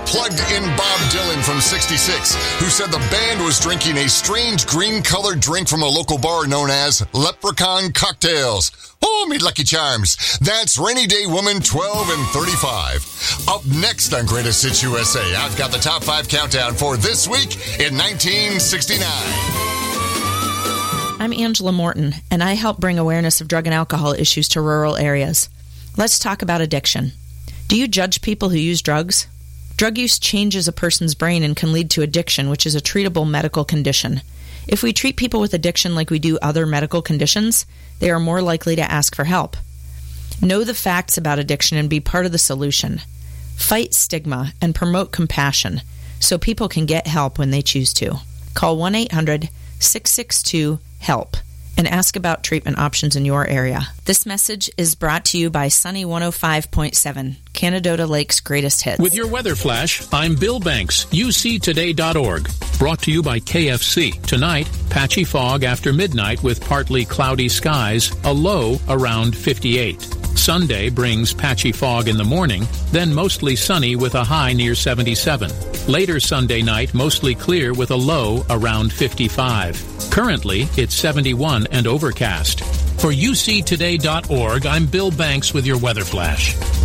plugged-in Bob Dylan from 66, who said the band was drinking a strange green-colored drink from a local bar known as Leprechaun Cocktails. Oh, me lucky charms. That's Rainy Day Woman 12 and 35. Up next on Greatest Hits USA, I've got the top 5 countdown for this week in 1969. I'm Angela Morton, and I help bring awareness of drug and alcohol issues to rural areas. Let's talk about addiction. Do you judge people who use drugs? Drug use changes a person's brain and can lead to addiction, which is a treatable medical condition. If we treat people with addiction like we do other medical conditions, they are more likely to ask for help. Know the facts about addiction and be part of the solution. Fight stigma and promote compassion so people can get help when they choose to. Call 1-800-662-HELP and ask about treatment options in your area. This message is brought to you by Sunny 105.7, Canadota Lake's greatest hits. With your weather flash, I'm Bill Banks, UCToday.org. Brought to you by KFC. Tonight, patchy fog after midnight with partly cloudy skies, a low around 58. Sunday brings patchy fog in the morning, then mostly sunny with a high near 77. Later Sunday night, mostly clear with a low around 55. Currently, it's 71 and overcast. For UCToday.org, I'm Bill Banks with your weather flash.